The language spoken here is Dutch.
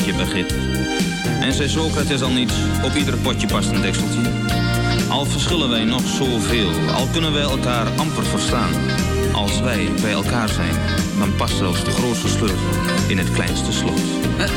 beetje begrip. En zei Socrates al niet, op ieder potje past een dekseltje. Al verschillen wij nog zoveel, al kunnen wij elkaar amper verstaan. Als wij bij elkaar zijn, dan past zelfs de grootste sleutel in het kleinste slot.